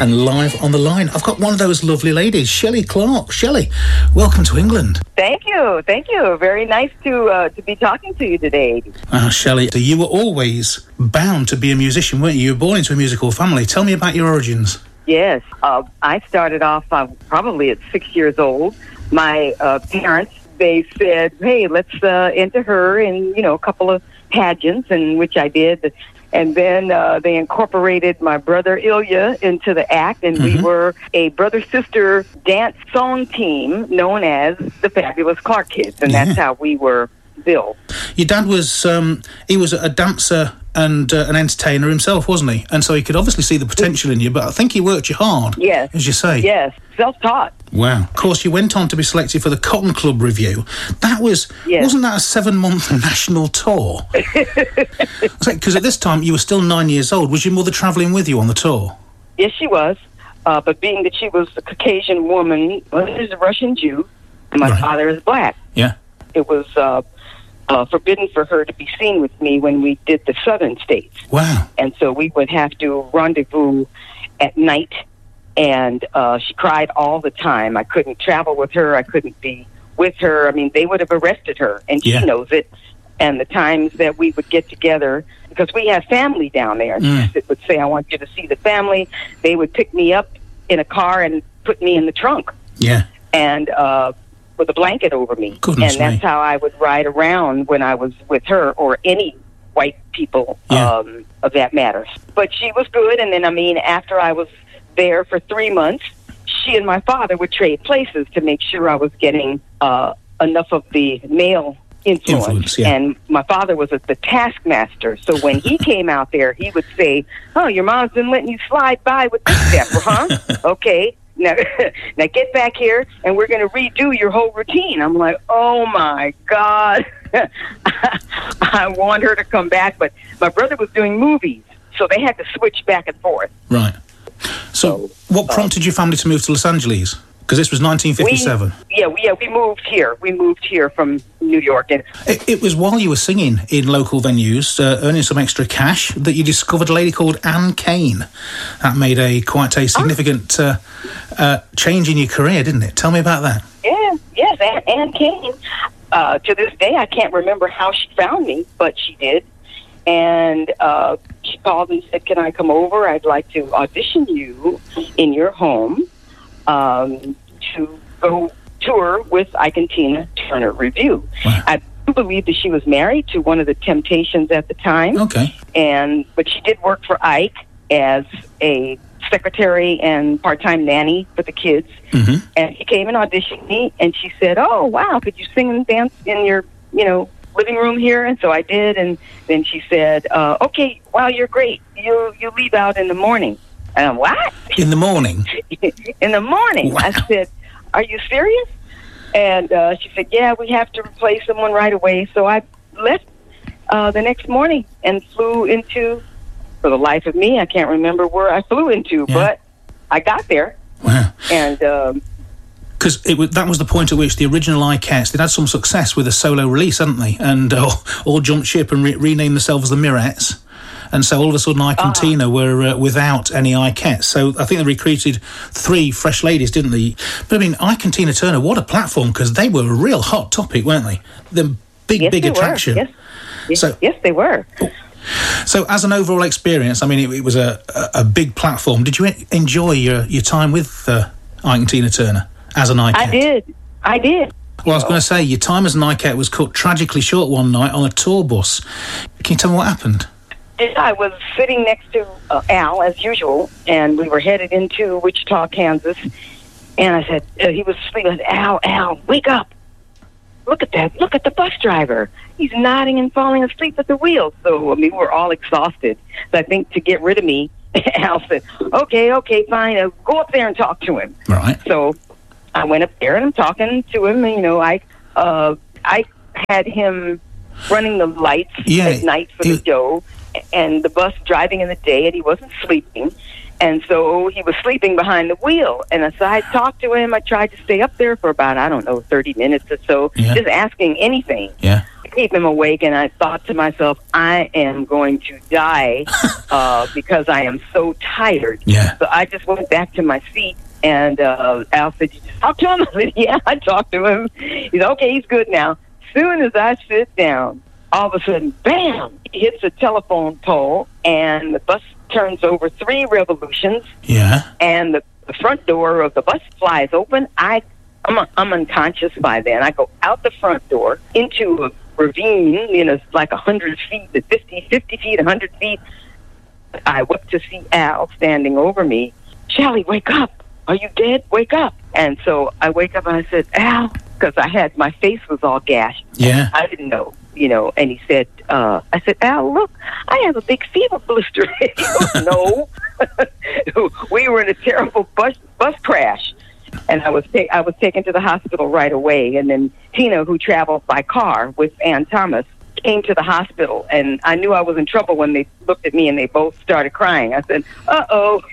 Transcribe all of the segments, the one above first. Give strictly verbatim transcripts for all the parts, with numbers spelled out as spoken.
And live on the line, I've got one of those lovely ladies, Shelley Clark. Shelley, welcome to England. Thank you, thank you. Very nice to uh, to be talking to you today. Ah, Shelley, you were always bound to be a musician, weren't you? You were born into a musical family. Tell me about your origins. Yes, uh, I started off uh, probably at six years old. My uh, parents, they said, hey, let's uh, enter her in, you know, a couple of pageants, and which I did. And then uh, they incorporated my brother Ilya into the act, and mm-hmm. we were a brother-sister dance song team known as the Fabulous Clark Kids, and yeah. that's how we were billed. Your dad was, um, he was a dancer and uh, an entertainer himself, wasn't he? And so he could obviously see the potential in you, but I think he worked you hard, yes. as you say. Yes, self-taught. Wow. Of course, you went on to be selected for the Cotton Club Revue. That was, yes. wasn't that a seven-month national tour? Because at this time, you were still nine years old. Was your mother travelling with you on the tour? Yes, she was. Uh, but being that she was a Caucasian woman, well, she's a Russian Jew, and my right. father is black. Yeah. It was uh, uh, forbidden for her to be seen with me when we did the southern states. Wow. And so we would have to rendezvous at night. And uh, she cried all the time. I couldn't travel with her. I couldn't be with her. I mean, they would have arrested her, and she yeah. knows it. And the times that we would get together, because we have family down there, and mm. she would say, I want you to see the family. They would pick me up in a car and put me in the trunk. Yeah. And uh, with a blanket over me. Goodness and that's me. how I would ride around when I was with her, or any white people yeah. um, of that matter. But she was good, and then, I mean, after I was there for three months, she and my father would trade places to make sure I was getting uh, enough of the male influence. influence yeah. And my father was a, the taskmaster, so when he came out there, he would say, oh, your mom's been letting you slide by with this stepper, huh? Okay, now, now get back here, and we're going to redo your whole routine. I'm like, oh, my God. I want her to come back, but my brother was doing movies, so they had to switch back and forth. Right. So, so what prompted uh, your family to move to Los Angeles? Because this was nineteen fifty-seven. We, yeah, we, yeah, we moved here. We moved here from New York. And it, it was while you were singing in local venues, uh, earning some extra cash, that you discovered a lady called Anne Kane. That made a quite a significant uh, uh, change in your career, didn't it? Tell me about that. Yeah, yes, Anne, Anne Kane. Uh, to this day, I can't remember how she found me, but she did. And uh, she called and said, can I come over? I'd like to audition you in your home um, to go tour with Ike and Tina Turner Revue. Wow. I believe that she was married to one of the Temptations at the time. Okay. And but she did work for Ike as a secretary and part-time nanny for the kids. Mm-hmm. And she came and auditioned me, and she said, oh, wow, could you sing and dance in your, you know, living room here? And so I did, and then she said, uh, okay, wow, you're great. You you leave out in the morning. And I'm, what? In the morning? In the morning. Wow. I said, are you serious? And uh, she said, yeah, we have to replace someone right away. So I left uh, the next morning and flew into, for the life of me, I can't remember where I flew into, yeah. but I got there. Wow. And um, because it was, that was the point at which the original Ikettes, they'd had some success with a solo release, hadn't they? And uh, all jumped ship and re- renamed themselves the Mirettes. And so all of a sudden Ike uh-huh. and Tina were uh, without any Ikettes. So I think they recruited three fresh ladies, didn't they? But I mean, Ike and Tina Turner, what a platform, because they were a real hot topic, weren't they? The big, yes, big they attraction. Were. Yes. Yes. So, yes, they were. So as an overall experience, I mean, it, it was a, a, a big platform. Did you enjoy your, your time with uh, Ike and Tina Turner as an Ikette? I did. I did. Well, I was going to say, your time as an Ikette was cut tragically short one night on a tour bus. Can you tell me what happened? I was sitting next to uh, Al, as usual, and we were headed into Wichita, Kansas. And I said, uh, he was asleep. I said, Al, Al, wake up. Look at that. Look at the bus driver. He's nodding and falling asleep at the wheel. So, I mean, we're all exhausted. So I think to get rid of me, Al said, okay, okay, fine. Uh, go up there and talk to him. Right. So I went up there and I'm talking to him. And, you know, I, uh, I had him running the lights yeah, at night for it, the show, and the bus driving in the day, and he wasn't sleeping. And so he was sleeping behind the wheel. And as I talked to him, I tried to stay up there for about, I don't know, thirty minutes or so, yeah. just asking anything. Yeah. keep him awake, and I thought to myself, I am going to die uh, because I am so tired. Yeah. So I just went back to my seat, and uh, Al said, "You just talk to him?" I said, "Yeah, I talked to him." He's okay, he's good now. Soon as I sit down, all of a sudden, bam, he hits a telephone pole, and the bus turns over three revolutions. Yeah. And the, the front door of the bus flies open. I, I'm, I'm unconscious by then. I go out the front door into a ravine, you know, it's like one hundred feet, fifty, fifty feet, one hundred feet. I went to see Al standing over me. "Shelly, wake up. Are you dead? Wake up." And so I wake up and I said, "Al," because I had, my face was all gashed. Yeah. I didn't know, you know, and he said, uh, I said, "Al, look, I have a big fever blister." He goes, "No." We were in a terrible bus bus crash, and I was ta- I was taken to the hospital right away. And then Tina, who traveled by car with Ann Thomas, came to the hospital, and I knew I was in trouble when they looked at me and they both started crying. I said, "Uh oh,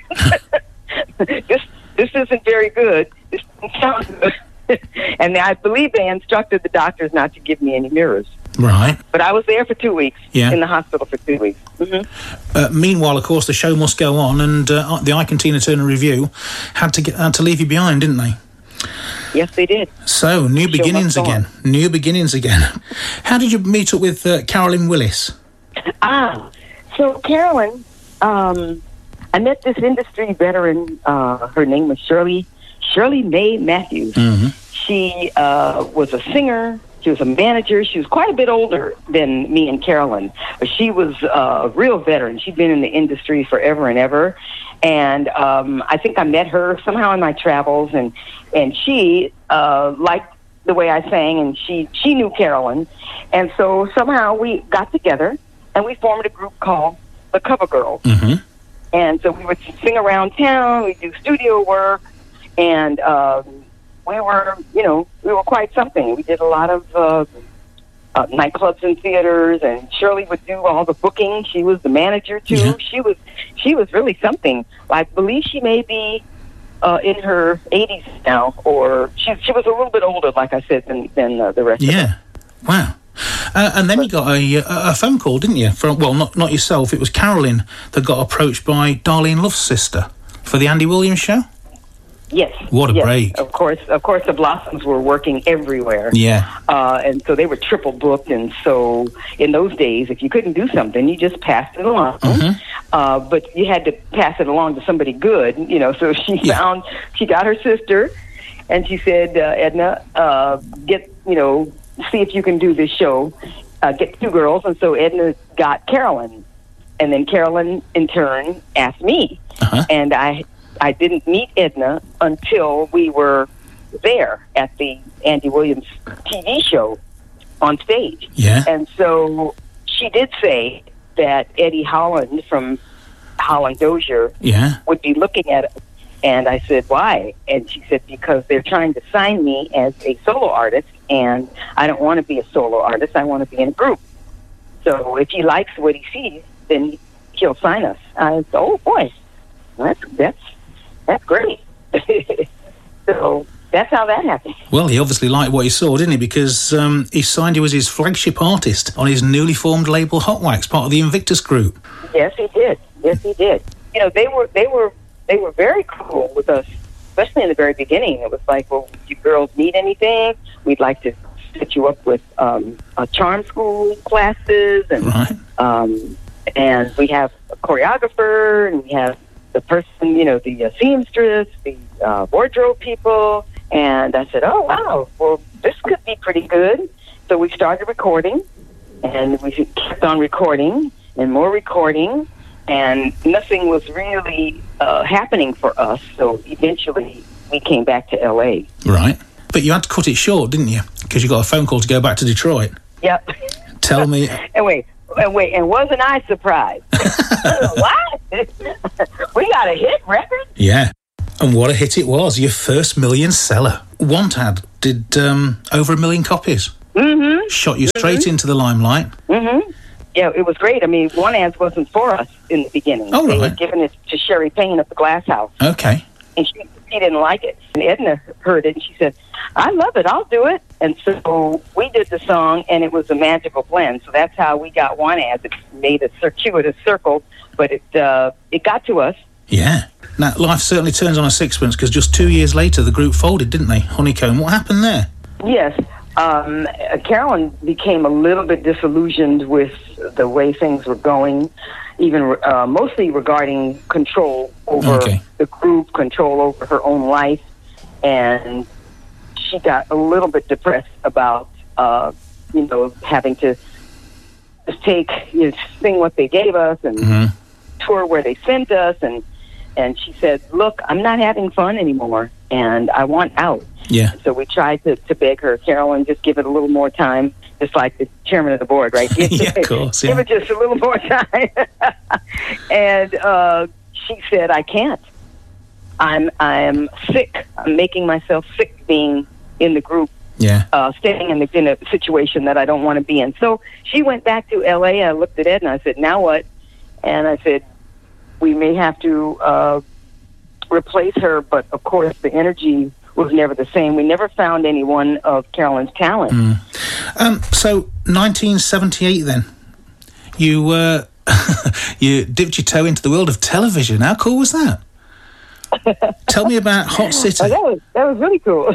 this this isn't very good. This doesn't sound good." And I believe they instructed the doctors not to give me any mirrors. Right. But I was there for two weeks, Yeah. in the hospital for two weeks. Mm-hmm. Uh, meanwhile, of course, the show must go on, and uh, the Ike and Tina Turner Review had to get had to leave you behind, didn't they? Yes, they did. So, new Show beginnings must go again. New beginnings again. How did you meet up with uh, Carolyn Willis? Ah, so Carolyn, um, I met this industry veteran. Uh, her name was Shirley Shirley Mae Matthews. Mm-hmm. She uh, was a singer. She was a manager. She was quite a bit older than me and Carolyn. But she was uh, a real veteran. She'd been in the industry forever and ever. And um, I think I met her somehow in my travels, and and she uh, liked the way I sang, and she, she knew Carolyn. And so somehow we got together, and we formed a group called the Cover Girls. Mm-hmm. And so we would sing around town, we'd do studio work, and um, we were, you know, we were quite something. We did a lot of uh, uh, nightclubs and theaters, and Shirley would do all the booking. She was the manager too. Yeah. She was, she was really something. I believe she may be uh, in her eighties now, or she she was a little bit older, like I said, than than uh, the rest of us. Yeah. Wow. Uh, and then you got a, a phone call, didn't you? From, well, not not yourself. It was Carolyn that got approached by Darlene Love's sister for the Andy Williams show. Yes. What a yes. break. Of course, of course, the Blossoms were working everywhere. Yeah. Uh, and so they were triple booked. And so in those days, if you couldn't do something, you just passed it along. Mm-hmm. Uh, but you had to pass it along to somebody good, you know. So she Yeah. found, she got her sister, and she said, uh, Edna, uh, get, you know, see if you can do this show. Uh, get two girls. And so Edna got Carolyn. And then Carolyn, in turn, asked me. Uh-huh. And I... I didn't meet Edna until we were there at the Andy Williams T V show on stage. Yeah. And so she did say that Eddie Holland from Holland Dozier Yeah. would be looking at it. And I said, why? And she said, because they're trying to sign me as a solo artist, and I don't want to be a solo artist. I want to be in a group. So if he likes what he sees, then he'll sign us. I said, oh, boy, that's that's That's great. So that's how that happened. Well, he obviously liked what he saw, didn't he? Because um, he signed you as his flagship artist on his newly formed label Hot Wax, part of the Invictus Group. Yes, he did. Yes, he did. You know, they were they were they were very cool with us, especially in the very beginning. It was like, well, you girls need anything? We'd like to set you up with um, uh, charm school classes, and Right. um, and we have a choreographer, and we have the person, you know, the uh, seamstress, the uh, wardrobe people. And I said, oh, wow, well, this could be pretty good. So we started recording, and we kept on recording and more recording, and nothing was really uh, happening for us. So eventually we came back to L A. Right. But you had to cut it short, didn't you? Because you got a phone call to go back to Detroit. Yep. Tell me... And wait, and wait, and wasn't I surprised? What? We got a hit record? Yeah. And what a hit it was. Your first million seller. Want Ad did um, over a million copies. Mm-hmm. Shot you straight mm-hmm. into the limelight. Mm-hmm. Yeah, it was great. I mean, One Ads wasn't for us in the beginning. Oh, They right. had given it to Sherry Payne at the Glass House. Okay. And she he didn't like it. And Edna heard it, and she said, I love it, I'll do it. And so we did the song, and it was a magical blend. So that's how we got One As. It made a circuitous circle, but it uh, it got to us. Yeah. Now, life certainly turns on a sixpence, because just two years later, the group folded, didn't they? Honeycomb. What happened there? Yes. Um, Carolyn became a little bit disillusioned with the way things were going, even uh, mostly regarding control over okay. the group, control over her own life, and she got a little bit depressed about, uh, you know, having to just take, you know, sing what they gave us and mm-hmm. tour where they sent us, and and she said, look, I'm not having fun anymore, and I want out. Yeah. So we tried to, to beg her, Carolyn, just give it a little more time, just like the chairman of the board, right? Give, yeah, of course. Yeah. Give it just a little more time. And uh, she said, I can't. I'm I'm sick. I'm making myself sick being in the group. Yeah. Uh, staying in, the, in a situation that I don't want to be in. So she went back to L A. I looked at Ed and I said, now what? And I said, we may have to uh, replace her, but of course the energy was never the same. We never found anyone of Carolyn's talent. Mm. Um, so nineteen seventy-eight then, you uh, you dipped your toe into the world of television. How cool was that? Tell me about Hot City. Oh, that was that was really cool.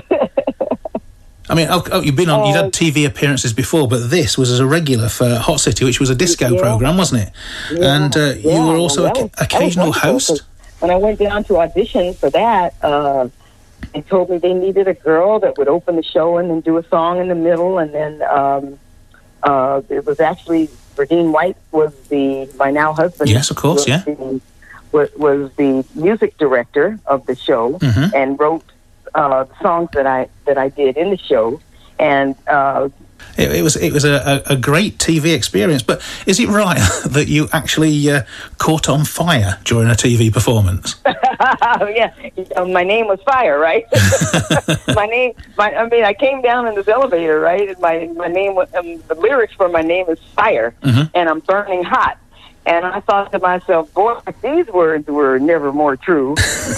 I mean, oh, oh, you've been on, uh, you'd had T V appearances before, but this was as a regular for Hot City, which was a disco yeah. program, wasn't it? Yeah, and uh, yeah, you were also an well, occasional host. When I went down to audition for that, uh, they told me they needed a girl that would open the show and then do a song in the middle, and then um, uh, it was actually Verdine White was the my now husband. Yes, of course, yeah. The, was, was the music director of the show mm-hmm. and wrote uh, the songs that I that I did in the show, and uh, it, it was it was a, a, a great T V experience. But is it right that you actually uh, caught on fire during a T V performance? Yeah, my name was Fire, right? my name, my I mean, I came down in this elevator, right? And my my name was um, the lyrics for my name is Fire, mm-hmm. and I'm burning hot. And I thought to myself, boy, these words were never more true.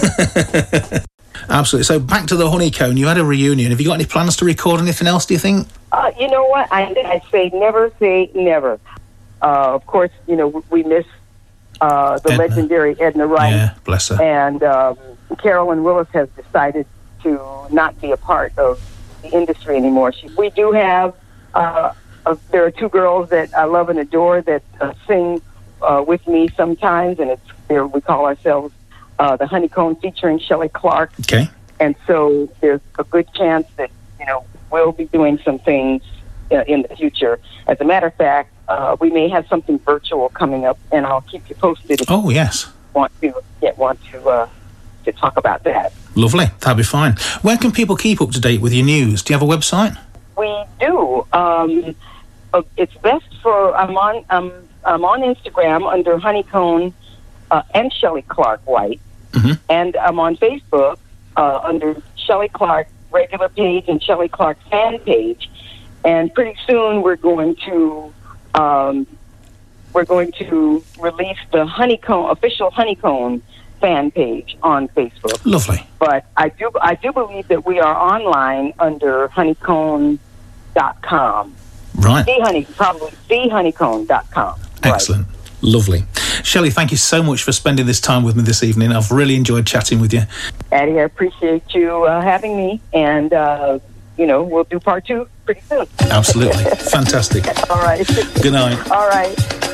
Absolutely. So back to the Honeycomb. You had a reunion. Have you got any plans to record anything else, do you think? Uh, you know what? I, I say never say never. Uh, of course, you know, we miss uh, the Edna. legendary Edna Wright. Yeah, bless her. And um, Carolyn Willis has decided to not be a part of the industry anymore. She, we do have, uh, uh, there are two girls that I love and adore that uh, sing uh, with me sometimes, and it's there. We call ourselves Uh, the Honeycomb featuring Shelley Clark. Okay. And so there's a good chance that, you know, we'll be doing some things uh, in the future. As a matter of fact, uh, we may have something virtual coming up, and I'll keep you posted if oh, yes. you want to, yeah, want to, uh, to talk about that. Lovely. That'd be fine. Where can people keep up to date with your news? Do you have a website? We do. Um, uh, it's best for, I'm on, um, I'm on Instagram under Honeycomb uh, and Shelley Clark White. Mm-hmm. And I'm on Facebook uh, under Shelley Clark regular page and Shelley Clark fan page. And pretty soon we're going to um, we're going to release the Honeycomb official Honeycomb fan page on Facebook. Lovely. But I do I do believe that we are online under honeycomb dot com. Right. The honey probably the honeycomb dot com. Excellent. Right. Lovely. Shelley, thank you so much for spending this time with me this evening. I've really enjoyed chatting with you. Addie, I appreciate you uh, having me, and, uh, you know, we'll do part two pretty soon. Absolutely. Fantastic. All right. Good night. All right.